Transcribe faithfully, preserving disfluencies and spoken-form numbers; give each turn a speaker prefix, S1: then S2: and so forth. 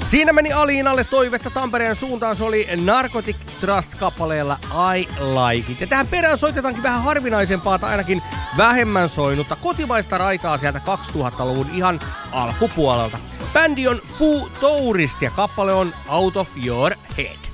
S1: Siinä meni Aliinalle toivetta Tampereen suuntaan, se oli Narcotic Trust-kappaleella I Like It. Ja tähän perään soitetaankin vähän harvinaisempaa tai ainakin vähemmän soinutta kotimaista raitaa sieltä kaksituhattaluvun ihan alkupuolelta. Bändi on Foo Tourist ja kappale on Out of Your Head.